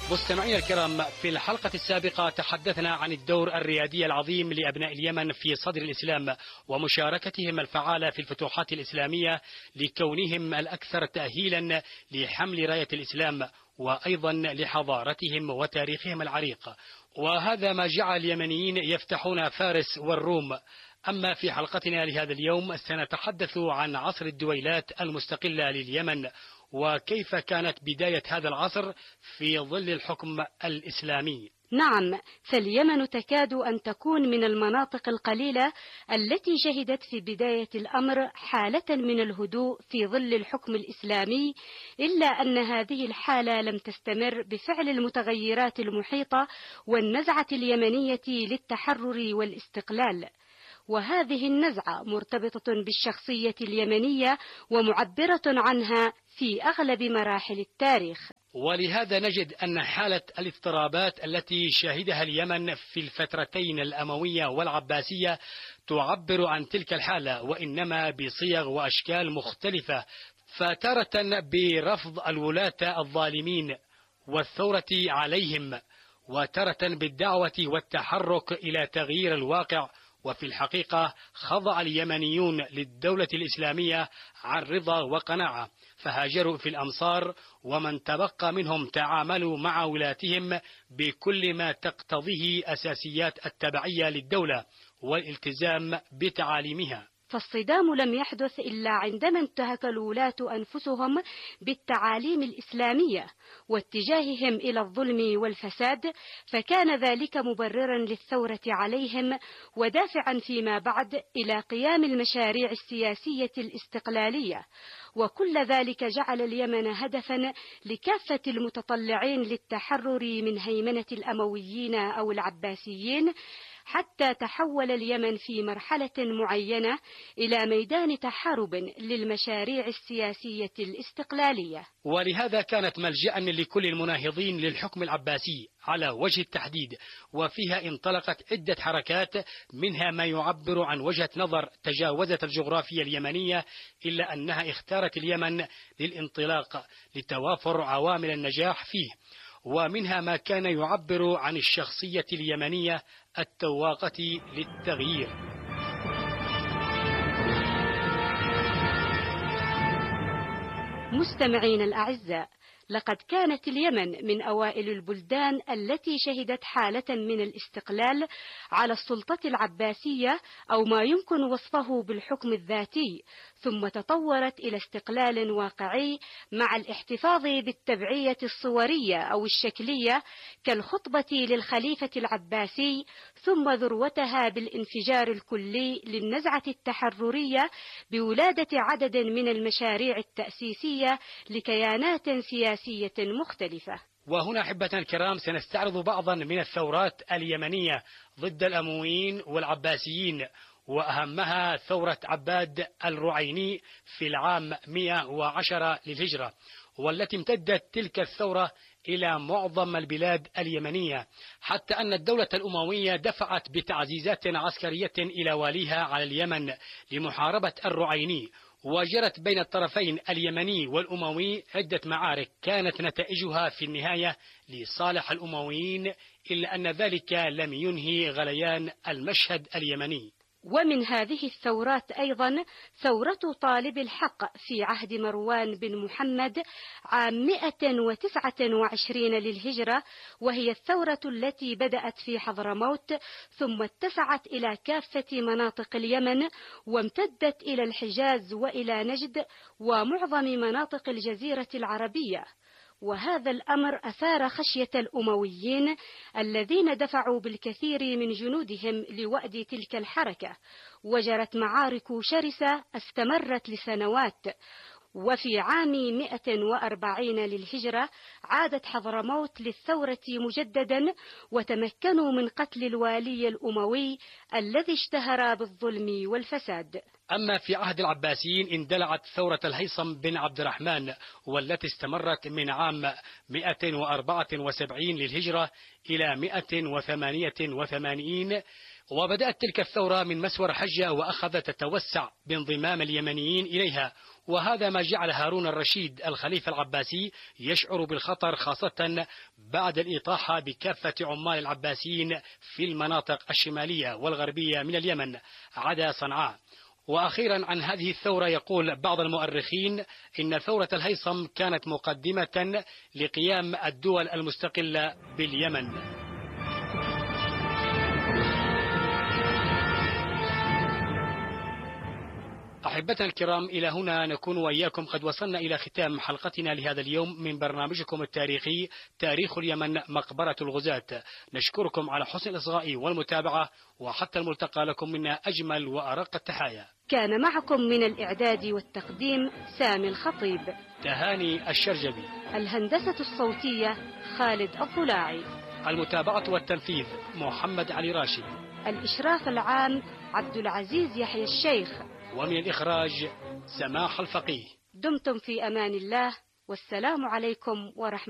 مستمعينا الكرام، في الحلقة السابقة تحدثنا عن الدور الريادي العظيم لأبناء اليمن في صدر الإسلام ومشاركتهم الفعالة في الفتوحات الإسلامية لكونهم الأكثر تأهيلا لحمل راية الإسلام وأيضا لحضارتهم وتاريخهم العريق، وهذا ما جعل اليمنيين يفتحون فارس والروم. أما في حلقتنا لهذا اليوم سنتحدث عن عصر الدويلات المستقلة لليمن وكيف كانت بداية هذا العصر في ظل الحكم الإسلامي. نعم، فاليمن تكاد أن تكون من المناطق القليلة التي شهدت في بداية الأمر حالة من الهدوء في ظل الحكم الإسلامي، إلا أن هذه الحالة لم تستمر بفعل المتغيرات المحيطة والنزعة اليمنية للتحرر والاستقلال. وهذه النزعة مرتبطة بالشخصية اليمنية ومعبرة عنها في أغلب مراحل التاريخ. ولهذا نجد أن حالة الاضطرابات التي شهدها اليمن في الفترتين الأموية والعباسية تعبر عن تلك الحالة، وإنما بصيغ وأشكال مختلفة، فتارة برفض الولاة الظالمين والثورة عليهم، وتارة بالدعوة والتحرك إلى تغيير الواقع. وفي الحقيقة خضع اليمنيون للدولة الإسلامية عن رضا وقناعة، فهاجروا في الأمصار، ومن تبقى منهم تعاملوا مع ولاتهم بكل ما تقتضيه أساسيات التبعية للدولة والالتزام بتعاليمها. فالصدام لم يحدث إلا عندما انتهك الولاة أنفسهم بالتعاليم الإسلامية واتجاههم إلى الظلم والفساد، فكان ذلك مبررا للثورة عليهم ودافعا فيما بعد إلى قيام المشاريع السياسية الاستقلالية. وكل ذلك جعل اليمن هدفا لكافة المتطلعين للتحرر من هيمنة الأمويين أو العباسيين، حتى تحول اليمن في مرحلة معينة إلى ميدان تحارب للمشاريع السياسية الاستقلالية. ولهذا كانت ملجأ لكل المناهضين للحكم العباسي على وجه التحديد، وفيها انطلقت عدة حركات، منها ما يعبر عن وجهة نظر تجاوزت الجغرافيا اليمنية، إلا أنها اختارت اليمن للانطلاق لتوافر عوامل النجاح فيه، ومنها ما كان يعبر عن الشخصية اليمنية التواقة للتغيير. مستمعين الأعزاء، لقد كانت اليمن من أوائل البلدان التي شهدت حالة من الاستقلال على السلطة العباسية أو ما يمكن وصفه بالحكم الذاتي، ثم تطورت إلى استقلال واقعي مع الاحتفاظ بالتبعية الصورية أو الشكلية كالخطبة للخليفة العباسي، ثم ذروتها بالانفجار الكلي للنزعة التحررية بولادة عدد من المشاريع التأسيسية لكيانات سياسية مختلفة. وهنا أحبتنا الكرام سنستعرض بعضا من الثورات اليمنية ضد الأمويين والعباسيين، وأهمها ثورة عباد الرعيني في العام 110 للهجرة، والتي امتدت تلك الثورة إلى معظم البلاد اليمنية، حتى أن الدولة الأموية دفعت بتعزيزات عسكرية إلى واليها على اليمن لمحاربة الرعيني، وجرت بين الطرفين اليمني والأموي عدة معارك كانت نتائجها في النهاية لصالح الأمويين، إلا أن ذلك لم ينهي غليان المشهد اليمني. ومن هذه الثورات أيضا ثورة طالب الحق في عهد مروان بن محمد عام 129 للهجرة، وهي الثورة التي بدأت في حضرموت ثم اتسعت إلى كافة مناطق اليمن وامتدت إلى الحجاز وإلى نجد ومعظم مناطق الجزيرة العربية. وهذا الأمر أثار خشية الأمويين الذين دفعوا بالكثير من جنودهم لوأد تلك الحركة، وجرت معارك شرسة استمرت لسنوات. وفي عام 140 للهجرة عادت حضرموت للثورة مجددا، وتمكنوا من قتل الوالي الأموي الذي اشتهر بالظلم والفساد. أما في عهد العباسيين اندلعت ثورة الهيثم بن عبد الرحمن، والتي استمرت من عام 174 للهجرة إلى 188، وبدأت تلك الثورة من مسور حجة وأخذت تتوسع بانضمام اليمنيين إليها، وهذا ما جعل هارون الرشيد الخليفة العباسي يشعر بالخطر، خاصة بعد الإطاحة بكافة عمال العباسيين في المناطق الشمالية والغربية من اليمن عدا صنعاء. وأخيرا عن هذه الثورة يقول بعض المؤرخين إن ثورة الهيثم كانت مقدمة لقيام الدول المستقلة باليمن. أحبتنا الكرام، إلى هنا نكون وإياكم قد وصلنا إلى ختام حلقتنا لهذا اليوم من برنامجكم التاريخي تاريخ اليمن مقبرة الغزاة. نشكركم على حسن الإصغاء والمتابعة، وحتى الملتقى لكم منا أجمل وأرق التحايا. كان معكم من الإعداد والتقديم سامي الخطيب، تهاني الشرجبي، الهندسة الصوتية خالد الضلاعي، المتابعة والتنفيذ محمد علي راشد، الإشراف العام عبد العزيز يحيى الشيخ، ومن الإخراج سماح الفقيه. دمتم في أمان الله، والسلام عليكم ورحمة